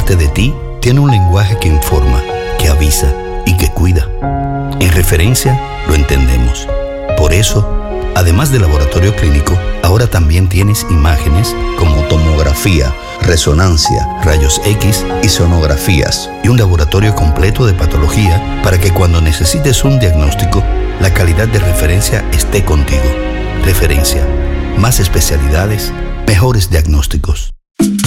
parte de ti tiene un lenguaje que informa, que avisa y que cuida. En Referencia lo entendemos. Por eso, además de laboratorio clínico, ahora también tienes imágenes como tomografía, resonancia, rayos X y sonografías, y un laboratorio completo de patología para que cuando necesites un diagnóstico, la calidad de Referencia esté contigo. Referencia. Más especialidades, mejores diagnósticos.